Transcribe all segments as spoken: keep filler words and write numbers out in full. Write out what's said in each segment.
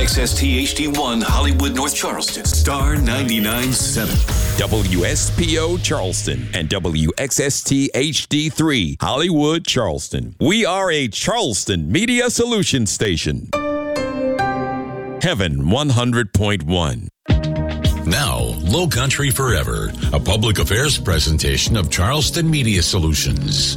X S T H D one Hollywood, North Charleston. Star ninety-nine point seven. W S P O Charleston and W X S T H D three Hollywood, Charleston. We are a Charleston Media Solutions station. Heaven one hundred point one. Now, Low Country Forever, a public affairs presentation of Charleston Media Solutions.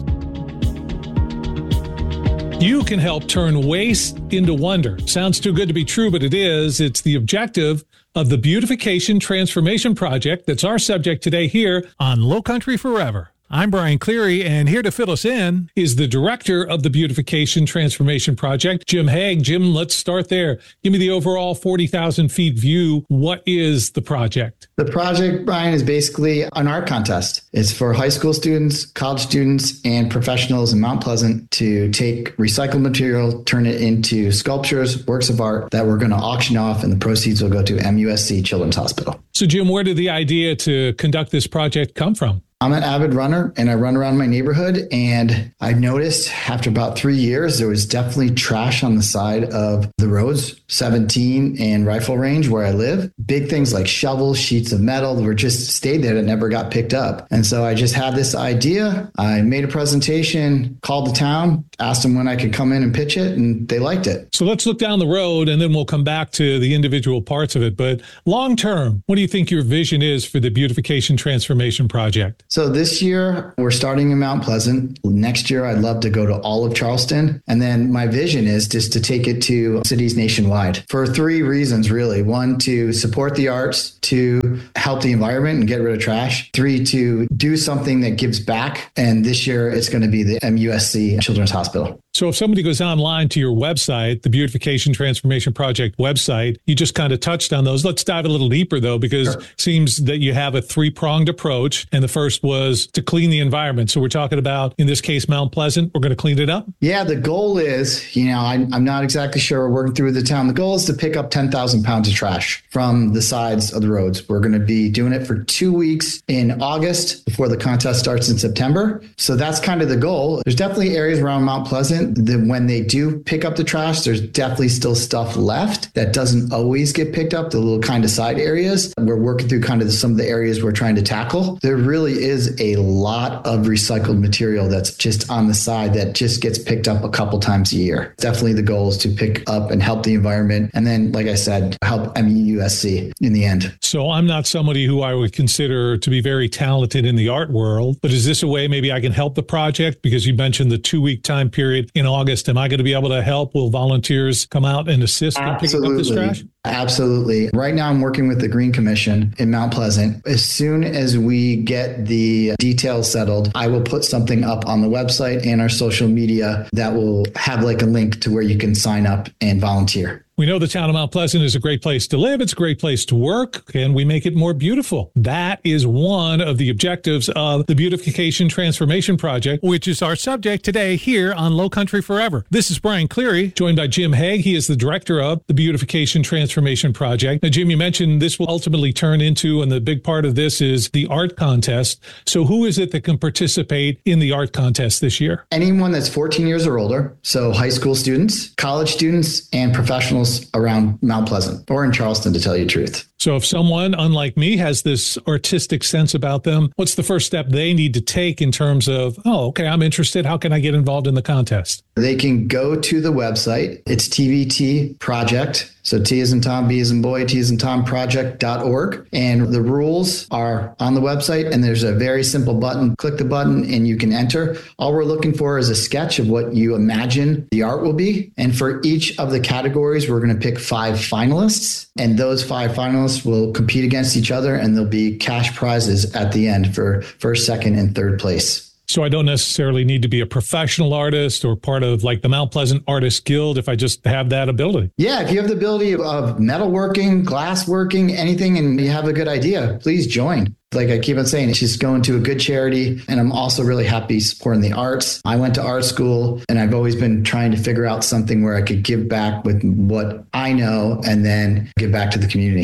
You can help turn waste into wonder. Sounds too good to be true, but it is. It's the objective of the Beautification Transformation Project. That's our subject today here on Low Country Forever. I'm Brian Cleary, and here to fill us in is the director of the Beautification Transformation Project, Jim Haig. Jim, let's start there. Give me the overall forty thousand feet view. What is the project? The project, Brian, is basically an art contest. It's for high school students, college students, and professionals in Mount Pleasant to take recycled material, turn it into sculptures, works of art that we're going to auction off, and the proceeds will go to M U S C Children's Hospital. So, Jim, where did the idea to conduct this project come from? I'm an avid runner and I run around my neighborhood, and I noticed after about three years, there was definitely trash on the side of the roads, seventeen and Rifle Range where I live. Big things like shovels, sheets of metal that were just stayed there that never got picked up. And so I just had this idea. I made a presentation, called the town, asked them when I could come in and pitch it, and they liked it. So let's look down the road and then we'll come back to the individual parts of it. But long term, what do you think your vision is for the Beautification Transformation Project? So this year, we're starting in Mount Pleasant. Next year, I'd love to go to all of Charleston. And then my vision is just to take it to cities nationwide for three reasons, really. One, to support the arts. Two, help the environment and get rid of trash. Three, to do something that gives back. And this year, it's going to be the M U S C Children's Hospital. So if somebody goes online to your website, the Beautification Transformation Project website, you just kind of touched on those. Let's dive a little deeper, though, because sure. It seems that you have a three-pronged approach. And the first was to clean the environment. So we're talking about, in this case, Mount Pleasant. We're going to clean it up? Yeah, the goal is, you know, I, I'm not exactly sure. We're working through the town. The goal is to pick up ten thousand pounds of trash from the sides of the roads. We're going to be doing it for two weeks in August before the contest starts in September. So that's kind of the goal. There's definitely areas around Mount Pleasant that when they do pick up the trash, there's definitely still stuff left that doesn't always get picked up, the little kind of side areas. We're working through kind of some of the areas we're trying to tackle. There really is a lot of recycled material that's just on the side that just gets picked up a couple times a year. Definitely the goal is to pick up and help the environment. And then, like I said, help M U S C in the end. So I'm not somebody who I would consider to be very talented in the art world, but is this a way maybe I can help the project? Because you mentioned the two week time period in August. Am I going to be able to help? Will volunteers come out and assist in picking up this trash? Absolutely. Right now, I'm working with the Green Commission in Mount Pleasant. As soon as we get the details settled, I will put something up on the website and our social media that will have like a link to where you can sign up and volunteer. We know the town of Mount Pleasant is a great place to live. It's a great place to work, and we make it more beautiful. That is one of the objectives of the Beautification Transformation Project, which is our subject today here on Low Country Forever. This is Brian Cleary, joined by Jim Haig. He is the director of the Beautification Transformation Project. Now, Jim, you mentioned this will ultimately turn into, and the big part of this is the art contest. So who is it that can participate in the art contest this year? Anyone that's fourteen years or older, so high school students, college students, and professionals around Mount Pleasant or in Charleston, to tell you the truth. So if someone, unlike me, has this artistic sense about them, what's the first step they need to take in terms of, oh, okay, I'm interested. How can I get involved in the contest? They can go to the website. It's T V T Project. So T as in Tom, B as in boy, T as in Tom project dot org. And the rules are on the website, and there's a very simple button. Click the button and you can enter. All we're looking for is a sketch of what you imagine the art will be. And for each of the categories, we're going to pick five finalists. And those five finalists will compete against each other, and there'll be cash prizes at the end for first, second, and third place. So I don't necessarily need to be a professional artist or part of like the Mount Pleasant Artists Guild if I just have that ability. Yeah, if you have the ability of, of metalworking, glassworking, anything, and you have a good idea, please join. Like I keep on saying, it's just going to a good charity. And I'm also really happy supporting the arts. I went to art school, and I've always been trying to figure out something where I could give back with what I know and then give back to the community.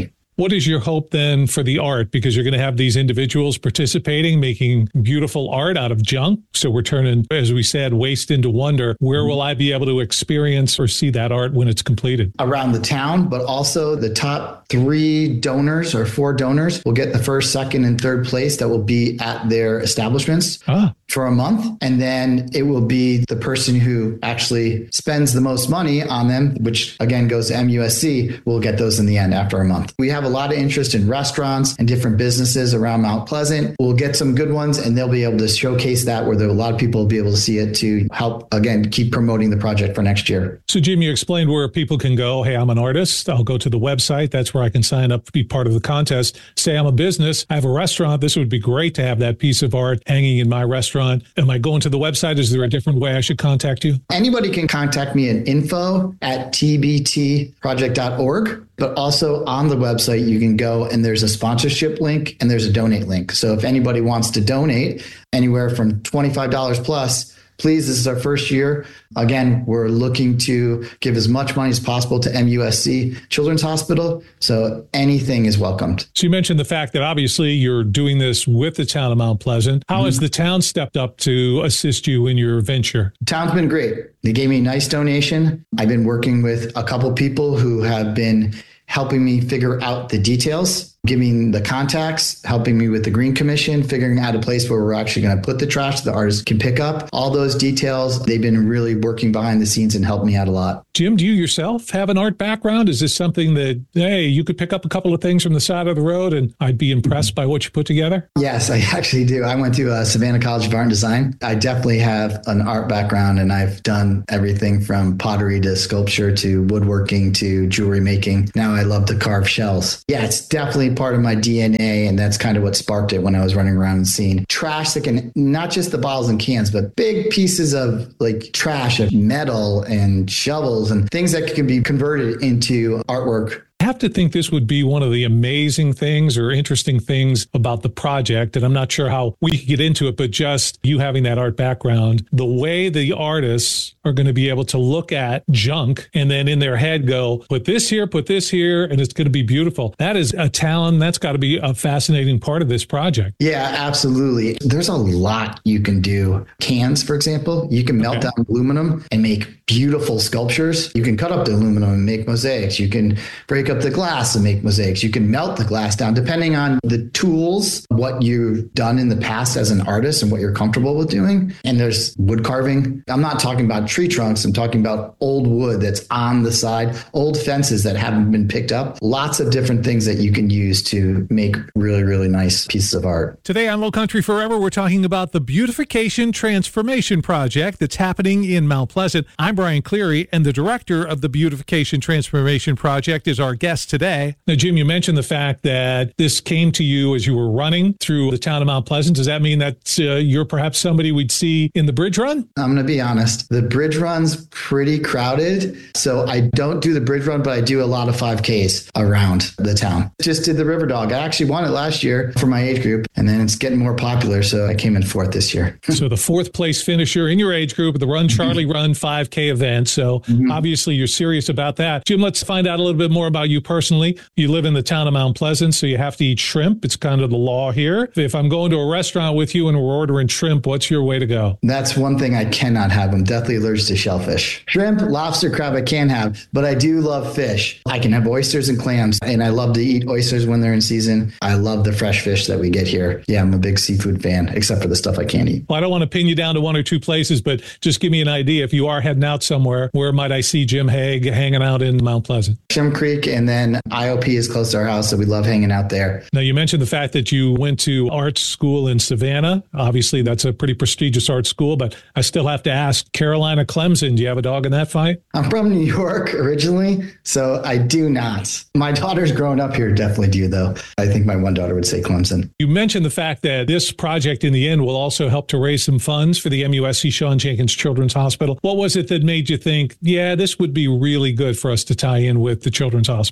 What is your hope then for the art? Because you're going to have these individuals participating, making beautiful art out of junk. So we're turning, as we said, waste into wonder. Where will I be able to experience or see that art when it's completed? Around the town, but also the top three donors or four donors will get the first, second, and third place that will be at their establishments ah. for a month. And then it will be the person who actually spends the most money on them, which again goes to M U S C, will get those in the end after a month. We have a lot of interest in restaurants and different businesses around Mount Pleasant. We'll get some good ones and they'll be able to showcase that where there, a lot of people will be able to see it to help, again, keep promoting the project for next year. So Jim, you explained where people can go. Hey, I'm an artist. I'll go to the website. That's where I can sign up to be part of the contest. Say I'm a business. I have a restaurant. This would be great to have that piece of art hanging in my restaurant. Am I going to the website? Is there a different way I should contact you? Anybody can contact me at info at t b t project dot org. But also on the website, you can go and there's a sponsorship link and there's a donate link. So if anybody wants to donate anywhere from twenty-five dollars plus, please, this is our first year. Again, we're looking to give as much money as possible to M U S C Children's Hospital. So anything is welcomed. So you mentioned the fact that obviously you're doing this with the town of Mount Pleasant. How mm-hmm. has the town stepped up to assist you in your venture? The town's been great. They gave me a nice donation. I've been working with a couple people who have been helping me figure out the details, giving the contacts, helping me with the Green Commission, figuring out a place where we're actually going to put the trash the artists can pick up. All those details, they've been really working behind the scenes and helped me out a lot. Jim, do you yourself have an art background? Is this something that, hey, you could pick up a couple of things from the side of the road and I'd be impressed by what you put together? Yes, I actually do. I went to uh, Savannah College of Art and Design. I definitely have an art background and I've done everything from pottery to sculpture to woodworking to jewelry making. Now I love to carve shells. Yeah, it's definitely part of my D N A, and that's kind of what sparked it when I was running around and seeing trash that can, not just the bottles and cans, but big pieces of like trash of metal and shovels and things that can be converted into artwork. I have to think this would be one of the amazing things or interesting things about the project. And I'm not sure how we could get into it, but just you having that art background, the way the artists are going to be able to look at junk and then in their head go, put this here, put this here, and it's going to be beautiful. That is a talent. That's got to be a fascinating part of this project. Yeah, absolutely. There's a lot you can do. Cans, for example, you can melt okay. down aluminum and make beautiful sculptures. You can cut up the aluminum and make mosaics. You can break up the glass and make mosaics. You can melt the glass down depending on the tools, what you've done in the past as an artist and what you're comfortable with doing. And there's wood carving. I'm not talking about tree trunks. I'm talking about old wood that's on the side, old fences that haven't been picked up. Lots of different things that you can use to make really, really nice pieces of art. Today on Low Country Forever, we're talking about the Beautification Transformation Project that's happening in Mount Pleasant. I'm Brian Cleary, and the director of the Beautification Transformation Project is our guest today. Now, Jim, you mentioned the fact that this came to you as you were running through the town of Mount Pleasant. Does that mean that uh, you're perhaps somebody we'd see in the bridge run? I'm going to be honest. The bridge run's pretty crowded. So I don't do the bridge run, but I do a lot of five Ks around the town. Just did the River Dog. I actually won it last year for my age group, and then it's getting more popular. So I came in fourth this year. So the fourth place finisher in your age group at the Run Charlie Run five K event. So mm-hmm. obviously you're serious about that. Jim, let's find out a little bit more about you personally. You live in the town of Mount Pleasant, so you have to eat shrimp. It's kind of the law here. If I'm going to a restaurant with you and we're ordering shrimp, what's your way to go? That's one thing I cannot have. I'm definitely allergic to shellfish. Shrimp, lobster, crab, I can have, but I do love fish. I can have oysters and clams, and I love to eat oysters when they're in season. I love the fresh fish that we get here. Yeah, I'm a big seafood fan, except for the stuff I can't eat. Well, I don't want to pin you down to one or two places, but just give me an idea. If you are heading out somewhere, where might I see Jim Haig hanging out in Mount Pleasant? Shim Creek, and then I O P is close to our house, so we love hanging out there. Now, you mentioned the fact that you went to art school in Savannah. Obviously, that's a pretty prestigious art school, but I still have to ask, Carolina Clemson, do you have a dog in that fight? I'm from New York originally, so I do not. My daughter's grown up here, definitely do, though. I think my one daughter would say Clemson. You mentioned the fact that this project in the end will also help to raise some funds for the M U S C Sean Jenkins Children's Hospital. What was it that made you think, yeah, this would be really good for us to tie in with the Children's Hospital?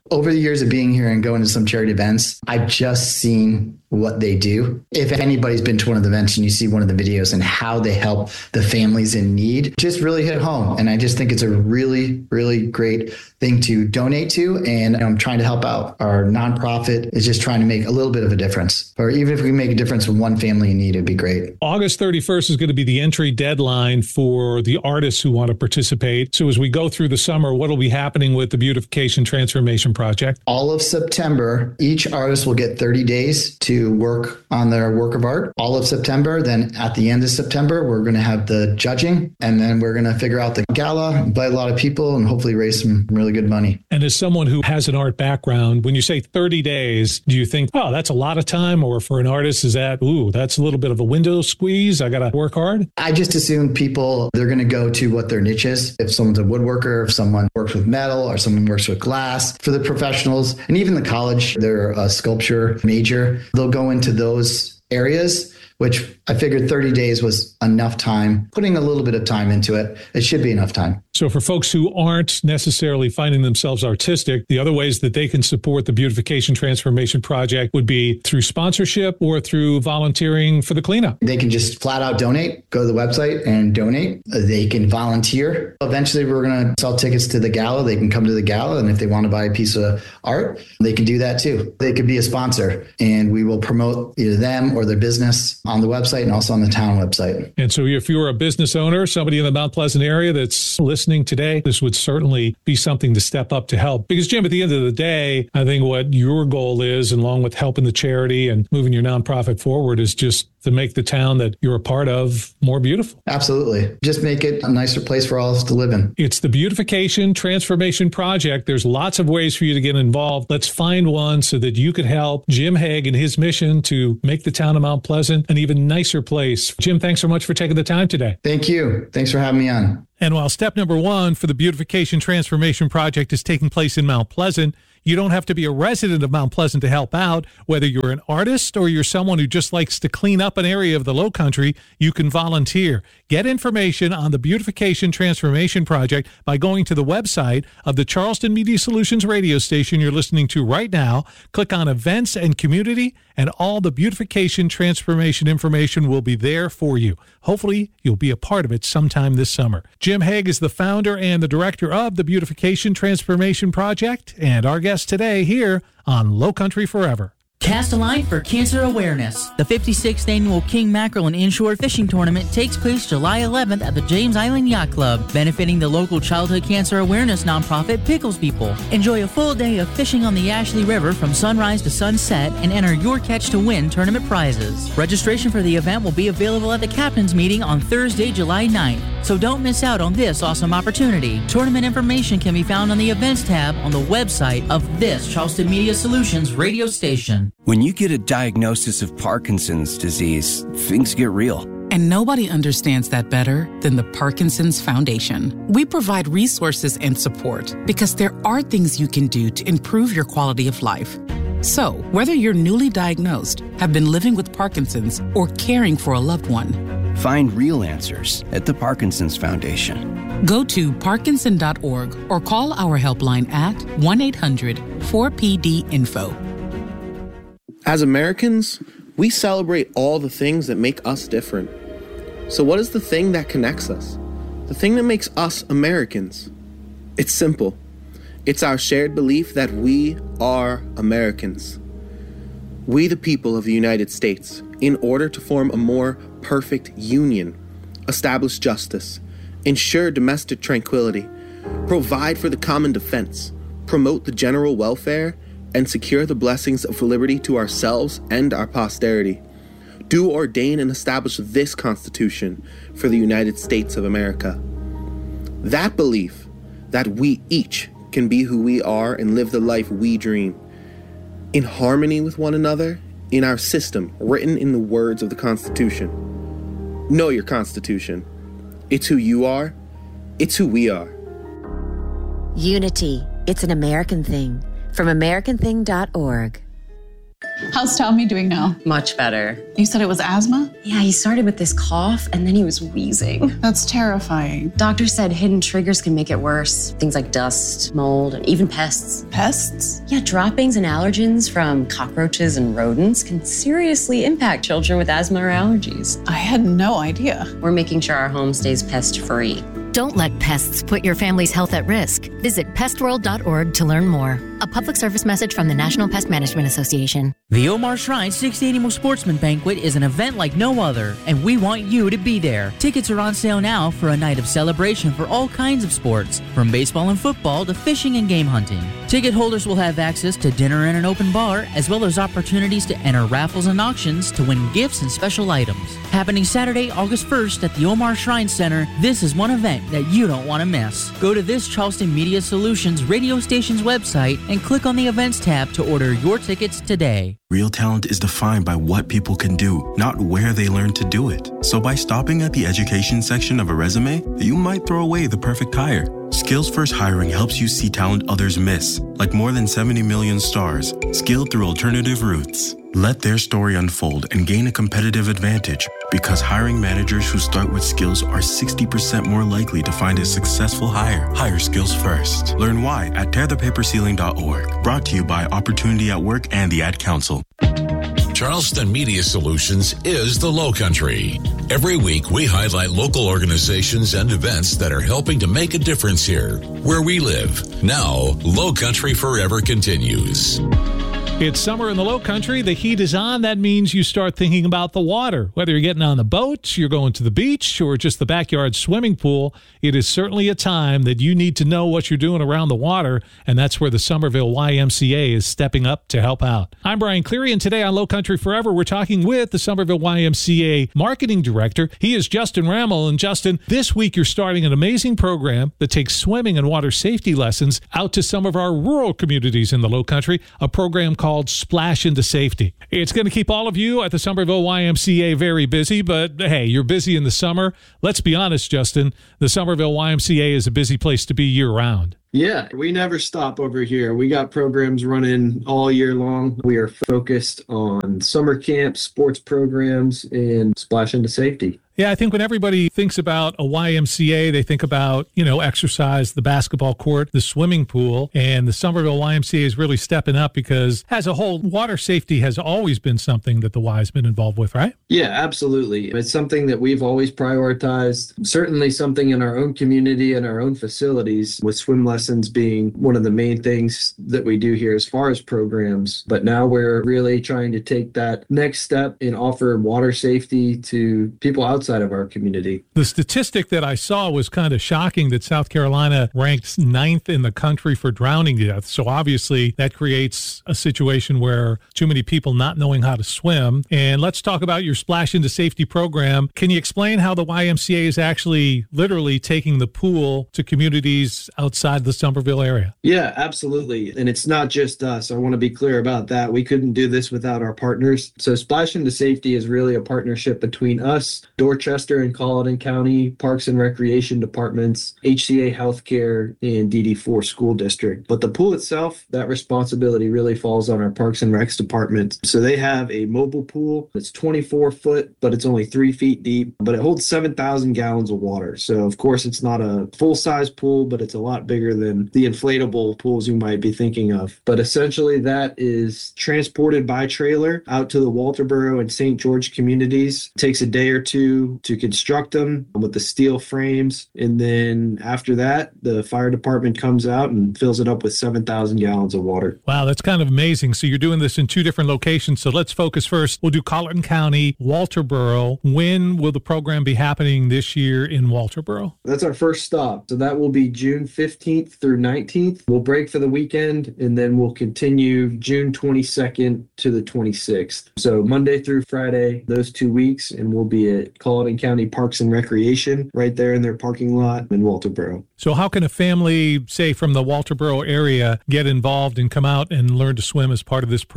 Over the years of being here and going to some charity events, I've just seen what they do. If anybody's been to one of the events and you see one of the videos and how they help the families in need, just really hit home. And I just think it's a really, really great thing to donate to. And I'm trying to help out. Our nonprofit is just trying to make a little bit of a difference. Or even if we make a difference with one family in need, it'd be great. August thirty-first is going to be the entry deadline for the artists who want to participate. So as we go through the summer, what will be happening with the Beautification Transformation Project? All of September, each artist will get thirty days to work on their work of art. All of September, then at the end of September, we're going to have the judging, and then we're going to figure out the gala, invite a lot of people, and hopefully raise some really good money. And as someone who has an art background, when you say thirty days, do you think, oh, that's a lot of time? Or for an artist, is that, ooh, that's a little bit of a window squeeze? I got to work hard? I just assume people, they're going to go to what their niche is. If someone's a woodworker, if someone works with metal, or someone works with glass, for the professionals, and even the college, they're a sculpture major, they'll go into those areas, which I figured thirty days was enough time. Putting a little bit of time into it, it should be enough time. So for folks who aren't necessarily finding themselves artistic, the other ways that they can support the Beautification Transformation Project would be through sponsorship or through volunteering for the cleanup. They can just flat out donate, go to the website and donate. They can volunteer. Eventually, we're going to sell tickets to the gala. They can come to the gala, and if they want to buy a piece of art, they can do that too. They could be a sponsor, and we will promote either them or their business on the website and also on the town website. And so if you're a business owner, somebody in the Mount Pleasant area that's listening today, this would certainly be something to step up to help. Because, Jim, at the end of the day, I think what your goal is, along with helping the charity and moving your nonprofit forward, is just to make the town that you're a part of more beautiful. Absolutely. Just make it a nicer place for all of us to live in. It's the Beautification Transformation Project. There's lots of ways for you to get involved. Let's find one so that you could help Jim Haig in his mission to make the town of Mount Pleasant an even nicer place. Jim, thanks so much for taking the time today. Thank you. Thanks for having me on. And while step number one for the Beautification Transformation Project is taking place in Mount Pleasant, you don't have to be a resident of Mount Pleasant to help out. Whether you're an artist or you're someone who just likes to clean up an area of the Lowcountry, you can volunteer. Get information on the Beautification Transformation Project by going to the website of the Charleston Media Solutions radio station you're listening to right now. Click on Events and Community, and all the Beautification Transformation information will be there for you. Hopefully, you'll be a part of it sometime this summer. Jim Haig is the founder and the director of the Beautification Transformation Project, and our guest today here on Lowcountry Forever. Cast a line for cancer awareness. The fifty-sixth Annual King Mackerel and Inshore Fishing Tournament takes place July eleventh at the James Island Yacht Club, benefiting the local childhood cancer awareness nonprofit Pickles People. Enjoy a full day of fishing on the Ashley River from sunrise to sunset and enter your catch to win tournament prizes. Registration for the event will be available at the captain's meeting on Thursday, July ninth, so don't miss out on this awesome opportunity. Tournament information can be found on the events tab on the website of this Charleston Media Solutions radio station. When you get a diagnosis of Parkinson's disease, things get real. And nobody understands that better than the Parkinson's Foundation. We provide resources and support because there are things you can do to improve your quality of life. So, whether you're newly diagnosed, have been living with Parkinson's, or caring for a loved one, find real answers at the Parkinson's Foundation. Go to parkinson dot org or call our helpline at one eight hundred four P D info. As Americans, we celebrate all the things that make us different. So what is the thing that connects us? The thing that makes us Americans? It's simple. It's our shared belief that we are Americans. We, the people of the United States, in order to form a more perfect union, establish justice, ensure domestic tranquility, provide for the common defense, promote the general welfare, and secure the blessings of liberty to ourselves and our posterity, do ordain and establish this Constitution for the United States of America. That belief that we each can be who we are and live the life we dream, in harmony with one another, in our system written in the words of the Constitution. Know your Constitution. It's who you are. It's who we are. Unity. It's an American thing. From American Thing dot org. How's Tommy doing now? Much better. You said it was asthma? Yeah, he started with this cough and then he was wheezing. That's terrifying. Doctor said hidden triggers can make it worse. Things like dust, mold, and even pests. Pests? Yeah, droppings and allergens from cockroaches and rodents can seriously impact children with asthma or allergies. I had no idea. We're making sure our home stays pest-free. Don't let pests put your family's health at risk. Visit pest world dot org to learn more. A public service message from the National Pest Management Association. The Omar Shrine sixth Annual Sportsman Banquet is an event like no other, and we want you to be there. Tickets are on sale now for a night of celebration for all kinds of sports, from baseball and football to fishing and game hunting. Ticket holders will have access to dinner and an open bar, as well as opportunities to enter raffles and auctions to win gifts and special items. Happening Saturday, August first at the Omar Shrine Center, this is one event that you don't want to miss. Go to this Charleston Media Solutions radio station's website and click on the events tab to order your tickets today. Real talent is defined by what people can do, not where they learn to do it. So by stopping at the education section of a resume, you might throw away the perfect hire. Skills First Hiring helps you see talent others miss, like more than seventy million stars, skilled through alternative routes. Let their story unfold and gain a competitive advantage, because hiring managers who start with skills are sixty percent more likely to find a successful hire. Hire skills first. Learn why at tear the paper ceiling dot org. Brought to you by Opportunity at Work and the Ad Council. Charleston Media Solutions is the Low Country. Every week, we highlight local organizations and events that are helping to make a difference here, where we live. Now, Low Country Forever continues. It's summer in the Low Country. The heat is on. That means you start thinking about the water. Whether you're getting on the boat, you're going to the beach, or just the backyard swimming pool, it is certainly a time that you need to know what you're doing around the water, and that's where the Somerville Y M C A is stepping up to help out. I'm Brian Cleary, and today on Low Country Forever, we're talking with the Somerville Y M C A Marketing Director. He is Justin Rammel. And Justin, this week you're starting an amazing program that takes swimming and water safety lessons out to some of our rural communities in the Low Country, a program called called Splash into Safety. It's going to keep all of you at the Somerville Y M C A very busy, but hey, you're busy in the summer. Let's be honest, Justin, the Somerville Y M C A is a busy place to be year-round. Yeah, we never stop over here. We got programs running all year long. We are focused on summer camps, sports programs, and Splash into Safety. Yeah, I think when everybody thinks about a Y M C A, they think about, you know, exercise, the basketball court, the swimming pool, and the Somerville Y M C A is really stepping up because as a whole, water safety has always been something that the Y has been involved with, right? Yeah, absolutely. It's something that we've always prioritized, certainly something in our own community and our own facilities, with swim lessons being one of the main things that we do here as far as programs. But now we're really trying to take that next step and offer water safety to people outside of our community. The statistic that I saw was kind of shocking that South Carolina ranks ninth in the country for drowning deaths. So obviously that creates a situation where too many people not knowing how to swim. And let's talk about your Splash into Safety program. Can you explain how the Y M C A is actually literally taking the pool to communities outside the Somerville area? Yeah, absolutely. And it's not just us. I want to be clear about that. We couldn't do this without our partners. So Splash into Safety is really a partnership between us, Dorchester and Colleton County Parks and Recreation Departments, H C A Healthcare, and D D four School District. But the pool itself, that responsibility really falls on our Parks and Recs Department. So they have a mobile pool that's twenty-four foot, but it's only three feet deep, but it holds seven thousand gallons of water. So of course it's not a full-size pool, but it's a lot bigger than the inflatable pools you might be thinking of. But essentially that is transported by trailer out to the Walterboro and Saint George communities. It takes a day or two to construct them with the steel frames. And then after that, the fire department comes out and fills it up with seven thousand gallons of water. Wow, that's kind of amazing. So you're doing this in two different locations. So let's focus first. We'll do Colleton County, Walterboro. When will the program be happening this year in Walterboro? That's our first stop. So that will be June fifteenth through nineteenth. We'll break for the weekend, and then we'll continue June twenty-second to the twenty-sixth. So Monday through Friday, those two weeks, and we'll be at Colleton County Parks and Recreation right there in their parking lot in Walterboro. So how can a family, say, from the Walterboro area get involved and come out and learn to swim as part of this program?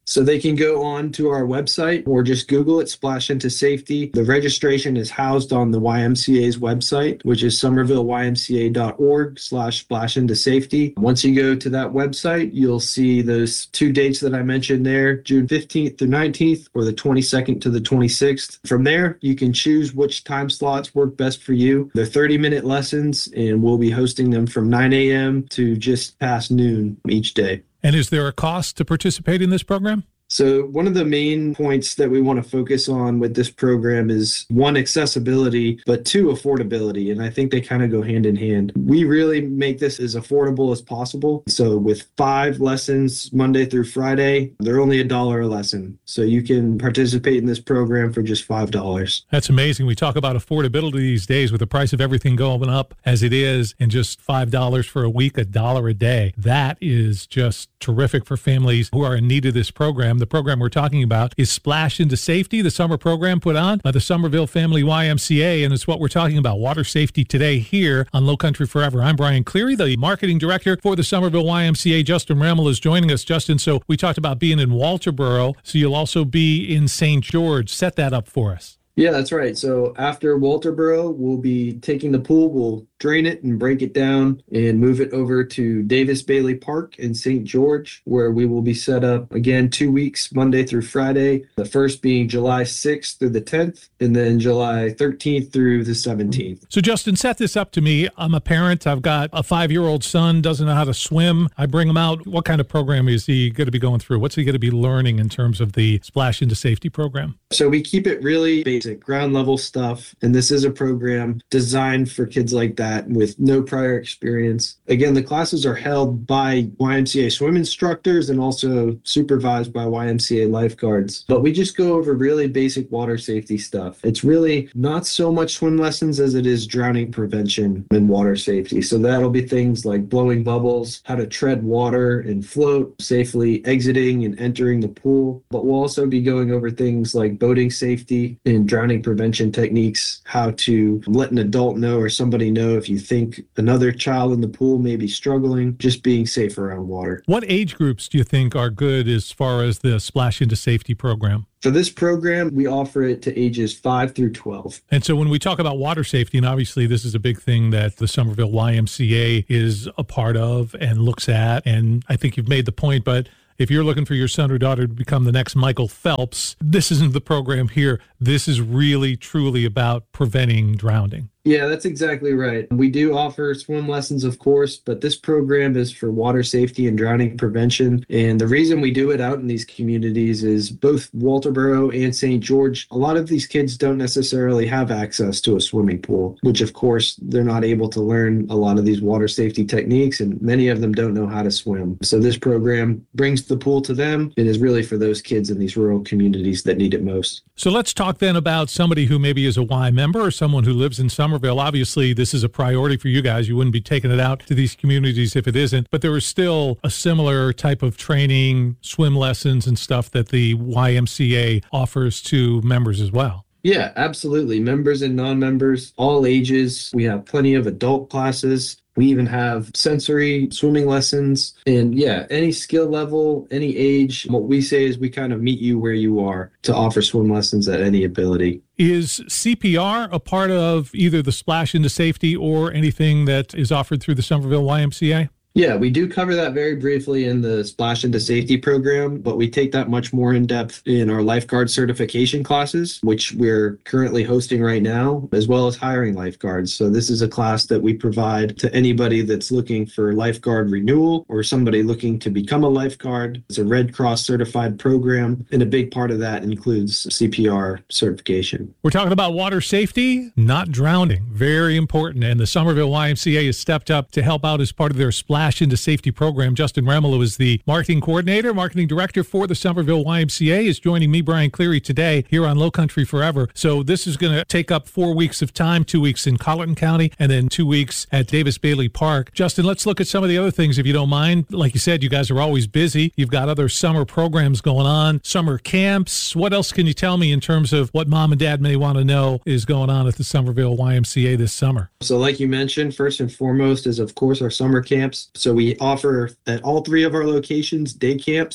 So they can go on to our website or just Google it, Splash Into Safety. The registration is housed on the Y M C A's website, which is somerville y m c a dot org slash splash into safety. Once you go to that website, you'll see those two dates that I mentioned there, June fifteenth through nineteenth, or the twenty-second to the twenty-sixth. From there, you can choose which time slots work best for you. They're thirty minute lessons, and we'll be hosting them from nine a.m. to just past noon each day. And is there a cost to participate in this program? So one of the main points that we want to focus on with this program is, one, accessibility, but two, affordability. And I think they kind of go hand in hand. We really make this as affordable as possible. So with five lessons Monday through Friday, they're only a dollar a lesson. So you can participate in this program for just five dollars. That's amazing. We talk about affordability these days with the price of everything going up as it is, and just five dollars for a week, a dollar a day. That is just terrific for families who are in need of this program. The program we're talking about is Splash Into Safety, the summer program put on by the Somerville Family Y M C A, and it's what we're talking about, water safety today here on Low Country Forever. I'm Brian Cleary, the marketing director for the Somerville Y M C A. Justin Rammel is joining us. Justin, so we talked about being in Walterboro, so you'll also be in Saint George. Set that up for us. Yeah, that's right. So after Walterboro, we'll be taking the pool, we'll drain it and break it down and move it over to Davis Bailey Park in Saint George, where we will be set up again two weeks, Monday through Friday, the first being July sixth through the tenth, and then July thirteenth through the seventeenth. So Justin, set this up to me. I'm a parent. I've got a five-year-old son, doesn't know how to swim. I bring him out. What kind of program is he going to be going through? What's he going to be learning in terms of the Splash Into Safety program? So we keep it really basic, ground level stuff. And this is a program designed for kids like that with no prior experience. Again, the classes are held by Y M C A swim instructors and also supervised by Y M C A lifeguards. But we just go over really basic water safety stuff. It's really not so much swim lessons as it is drowning prevention and water safety. So that'll be things like blowing bubbles, how to tread water and float safely, exiting and entering the pool. But we'll also be going over things like boating safety and drowning prevention techniques, how to let an adult know or somebody know if you think another child in the pool may be struggling, just being safe around water. What age groups do you think are good as far as the Splash Into Safety program? For this program, we offer it to ages five through twelve. And so when we talk about water safety, and obviously this is a big thing that the Somerville Y M C A is a part of and looks at, and I think you've made the point, but if you're looking for your son or daughter to become the next Michael Phelps, this isn't the program here. This is really, truly about preventing drowning. Yeah, that's exactly right. We do offer swim lessons, of course, but this program is for water safety and drowning prevention. And the reason we do it out in these communities is both Walterboro and Saint George, a lot of these kids don't necessarily have access to a swimming pool, which of course they're not able to learn a lot of these water safety techniques, and many of them don't know how to swim. So this program brings the pool to them and is really for those kids in these rural communities that need it most. So let's talk then about somebody who maybe is a Y member or someone who lives in Somerville. Obviously, this is a priority for you guys. You wouldn't be taking it out to these communities if it isn't. But there is still a similar type of training, swim lessons and stuff that the Y M C A offers to members as well. Yeah, absolutely. Members and non-members, all ages. We have plenty of adult classes. We even have sensory swimming lessons, and yeah, any skill level, any age. What we say is we kind of meet you where you are to offer swim lessons at any ability. Is C P R a part of either the Splash Into Safety or anything that is offered through the Somerville Y M C A? Yeah, we do cover that very briefly in the Splash Into Safety program, but we take that much more in depth in our lifeguard certification classes, which we're currently hosting right now, as well as hiring lifeguards. So this is a class that we provide to anybody that's looking for lifeguard renewal or somebody looking to become a lifeguard. It's a Red Cross certified program, and a big part of that includes C P R certification. We're talking about water safety, not drowning. Very important. And the Somerville Y M C A has stepped up to help out as part of their Splash Into Safety program. Justin Ramelow is the marketing coordinator, marketing director for the Somerville Y M C A, is joining me, Brian Cleary, today here on Low Country Forever. So this is going to take up four weeks of time, two weeks in Colleton County, and then two weeks at Davis Bailey Park. Justin, let's look at some of the other things, if you don't mind. Like you said, you guys are always busy. You've got other summer programs going on, summer camps. What else can you tell me in terms of what mom and dad may want to know is going on at the Somerville Y M C A this summer? So like you mentioned, first and foremost is, of course, our summer camps. So we offer at all three of our locations day camps.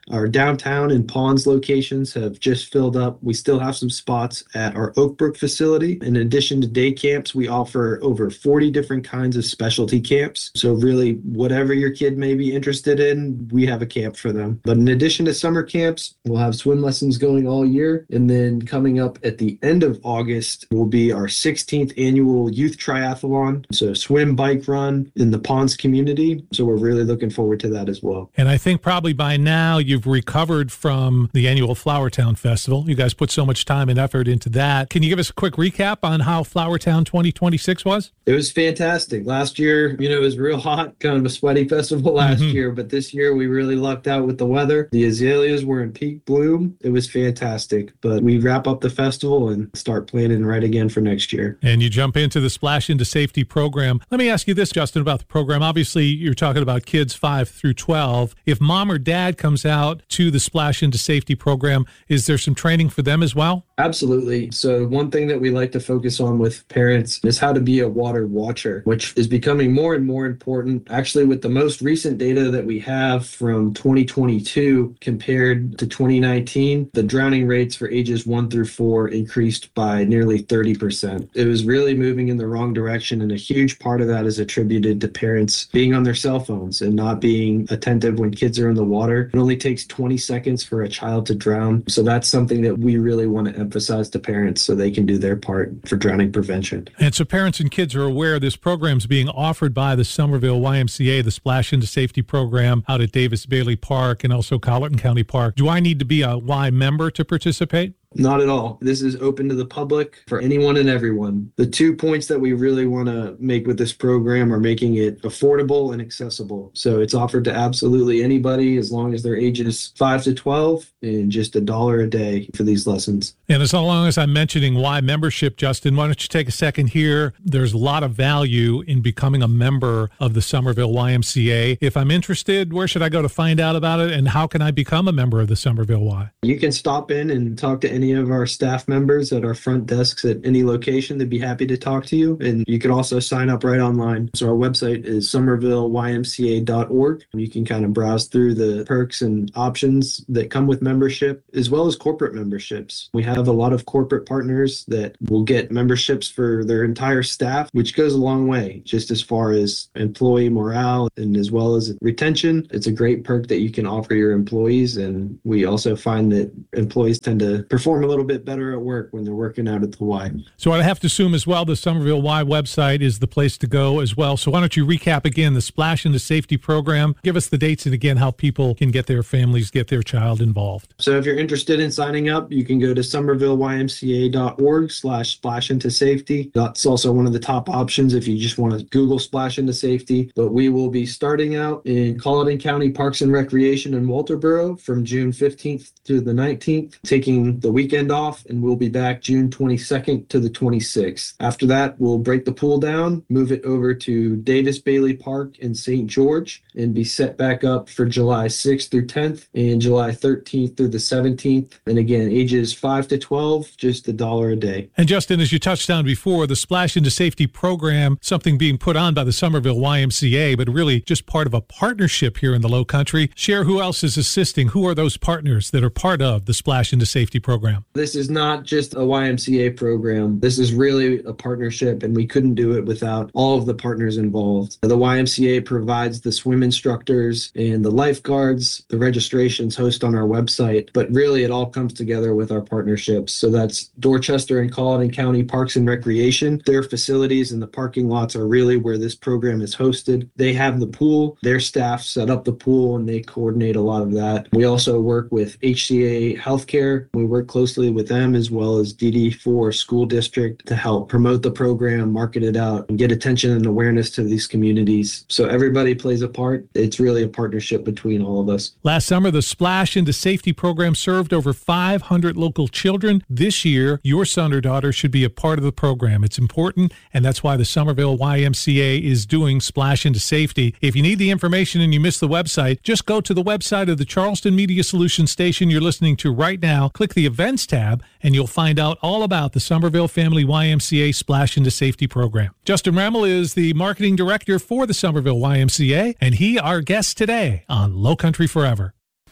Our downtown and Ponds locations have just filled up. We still have some spots at our Oak Brook facility. In addition to day camps, we offer over forty different kinds of specialty camps. So really, whatever your kid may be interested in, we have a camp for them. But in addition to summer camps, we'll have swim lessons going all year. And then coming up at the end of August will be our sixteenth annual youth triathlon. So swim, bike, run in the Ponds community. So we're really looking forward to that as well. And I think probably by now you've recovered from the annual Flowertown Festival. You guys put so much time and effort into that. Can you give us a quick recap on how Flowertown twenty twenty-six was? It was fantastic. Last year, you know, it was real hot, kind of a sweaty festival last mm-hmm. year, but this year we really lucked out with the weather. The azaleas were in peak bloom. It was fantastic, but we wrap up the festival and start planning right again for next year. And you jump into the Splash Into Safety program. Let me ask you this, Justin, about the program. Obviously, you're talking about kids five through twelve. If mom or dad comes out to the Splash Into Safety program, is there some training for them as well? Absolutely. So one thing that we like to focus on with parents is how to be a water watcher, which is becoming more and more important. Actually, with the most recent data that we have from twenty twenty-two compared to twenty nineteen, the drowning rates for ages one through four increased by nearly thirty percent. It was really moving in the wrong direction, and a huge part of that is attributed to parents being on their cell phones and not being attentive when kids are in the water. It only takes twenty seconds for a child to drown. So that's something that we really want to emphasize to parents so they can do their part for drowning prevention. And so parents and kids are aware this program is being offered by the Somerville Y M C A, the Splash Into Safety program out at Davis Bailey Park and also Colleton County Park. Do I need to be a Y member to participate? Not at all. This is open to the public for anyone and everyone. The two points that we really want to make with this program are making it affordable and accessible. So it's offered to absolutely anybody as long as their age is five to twelve and just a dollar a day for these lessons. And as long as I'm mentioning Y membership, Justin, why don't you take a second here? There's a lot of value in becoming a member of the Somerville Y M C A. If I'm interested, where should I go to find out about it? And how can I become a member of the Somerville Y? You can stop in and talk to any of our staff members at our front desks at any location. They'd be happy to talk to you. And you can also sign up right online. So our website is somerville y m c a dot org. You can kind of browse through the perks and options that come with membership, as well as corporate memberships. We have a lot of corporate partners that will get memberships for their entire staff, which goes a long way, just as far as employee morale and as well as retention. It's a great perk that you can offer your employees. And we also find that employees tend to perform a little bit better at work when they're working out at the Y. So I have to assume as well the Somerville Y website is the place to go as well. So why don't you recap again the Splash Into Safety program? Give us the dates and again how people can get their families, get their child involved. So if you're interested in signing up, you can go to somerville y m c a dot org slash splash into safety. That's also one of the top options if you just want to Google Splash Into Safety. But we will be starting out in Colleton County Parks and Recreation in Walterboro from June fifteenth to the nineteenth, taking the weekend off, and we'll be back June twenty-second to the twenty-sixth. After that, we'll break the pool down, move it over to Davis Bailey Park in Saint George, and be set back up for July sixth through tenth and July thirteenth through the seventeenth. And again, ages five to twelve, just a dollar a day. And Justin, as you touched on before, the Splash Into Safety program, something being put on by the Somerville Y M C A, but really just part of a partnership here in the Low Country. Share who else is assisting. Who are those partners that are part of the Splash Into Safety program? This is not just a Y M C A program. This is really a partnership, and we couldn't do it without all of the partners involved. The Y M C A provides the swim instructors and the lifeguards. The registrations host on our website, but really it all comes together with our partnerships. So that's Dorchester and Colleton County Parks and Recreation. Their facilities and the parking lots are really where this program is hosted. They have the pool. Their staff set up the pool, and they coordinate a lot of that. We also work with H C A Healthcare. We work closely with them as well as D D four School District to help promote the program, market it out, and get attention and awareness to these communities. So everybody plays a part. It's really a partnership between all of us. Last summer, the Splash Into Safety program served over five hundred local children. This year, your son or daughter should be a part of the program. It's important, and that's why the Somerville Y M C A is doing Splash Into Safety. If you need the information and you missed the website, just go to the website of the Charleston Media Solutions station you're listening to right now, click the Events tab, and you'll find out all about the Somerville Family Y M C A Splash Into Safety program. Justin Remmel is the marketing director for the Somerville Y M C A, and he our guest today on Low Country Forever.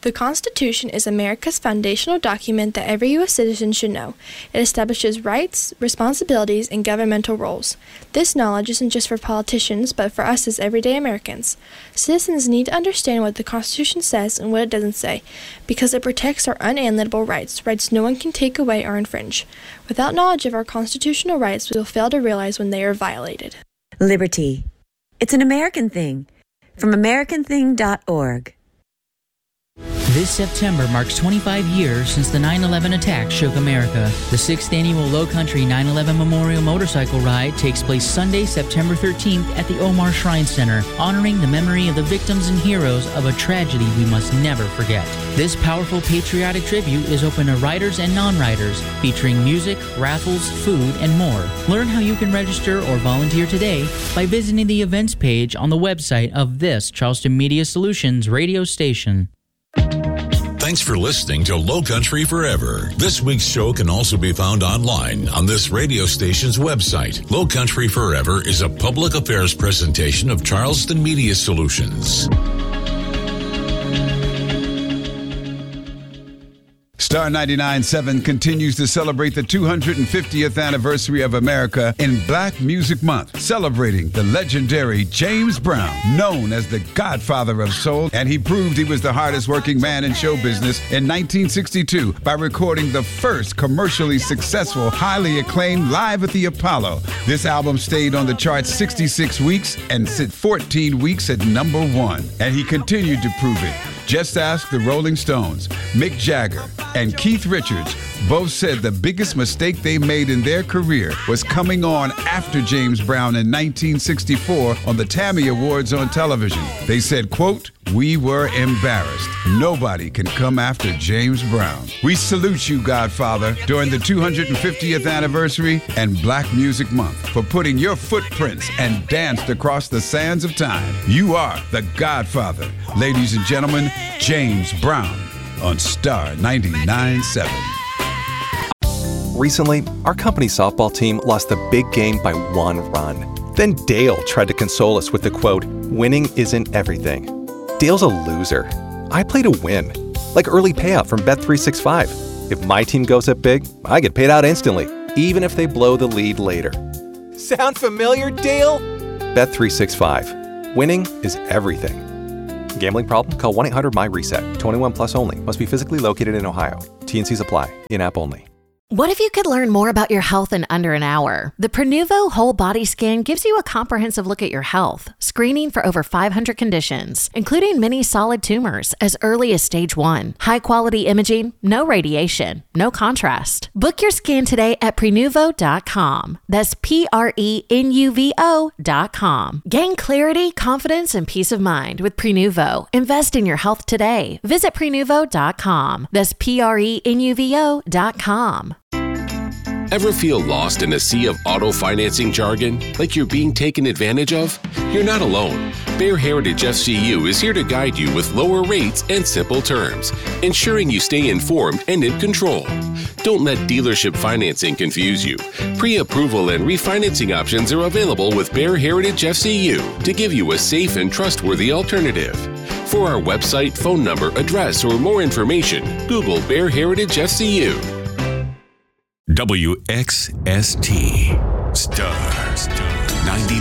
The Constitution is America's foundational document that every U S citizen should know. It establishes rights, responsibilities, and governmental roles. This knowledge isn't just for politicians, but for us as everyday Americans. Citizens need to understand what the Constitution says and what it doesn't say, because it protects our unalienable rights, rights no one can take away or infringe. Without knowledge of our constitutional rights, we will fail to realize when they are violated. Liberty. It's an American thing. From American thing dot org. This September marks twenty-five years since the nine eleven attack shook America. The sixth annual Low Country nine eleven Memorial Motorcycle Ride takes place Sunday, September thirteenth at the Omar Shrine Center, honoring the memory of the victims and heroes of a tragedy we must never forget. This powerful patriotic tribute is open to riders and non-riders, featuring music, raffles, food, and more. Learn how you can register or volunteer today by visiting the events page on the website of this Charleston Media Solutions radio station. Thanks for listening to Low Country Forever. This week's show can also be found online on this radio station's website. Low Country Forever is a public affairs presentation of Charleston Media Solutions. Star ninety-nine point seven continues to celebrate the two hundred fiftieth anniversary of America in Black Music Month, celebrating the legendary James Brown, known as the Godfather of Soul, and he proved he was the hardest working man in show business in nineteen sixty-two by recording the first commercially successful, highly acclaimed Live at the Apollo. This album stayed on the charts sixty-six weeks and sit fourteen weeks at number one, and he continued to prove it. Just ask the Rolling Stones. Mick Jagger and Keith Richards both said the biggest mistake they made in their career was coming on after James Brown in nineteen sixty-four on the Tammy Awards on television. They said, quote, "We were embarrassed. Nobody can come after James Brown." We salute you, Godfather, during the two hundred fiftieth anniversary and Black Music Month for putting your footprints and danced across the sands of time. You are the Godfather. Ladies and gentlemen, James Brown on Star ninety-nine point seven. Recently, our company softball team lost the big game by one run. Then Dale tried to console us with the quote, "Winning isn't everything." Dale's a loser. I play to win, like early payout from Bet three sixty-five. If my team goes up big, I get paid out instantly, even if they blow the lead later. Sound familiar, Dale? Bet three sixty-five. Winning is everything. Gambling problem? Call one eight hundred M Y reset. twenty-one plus only. Must be physically located in Ohio. T N Cs apply. In-app only. What if you could learn more about your health in under an hour? The Prenuvo Whole Body Scan gives you a comprehensive look at your health, screening for over five hundred conditions, including many solid tumors as early as stage one. High-quality imaging, no radiation, no contrast. Book your scan today at Prenuvo dot com. That's P R E N U V O dot com. Gain clarity, confidence, and peace of mind with Prenuvo. Invest in your health today. Visit Prenuvo dot com. That's P R E N U V O dot com. Ever feel lost in a sea of auto financing jargon, like you're being taken advantage of? You're not alone. Bear Heritage F C U is here to guide you with lower rates and simple terms, ensuring you stay informed and in control. Don't let dealership financing confuse you. Pre-approval and refinancing options are available with Bear Heritage F C U to give you a safe and trustworthy alternative. For our website, phone number, address, or more information, Google Bear Heritage F C U. W X S T Star ninety-nine.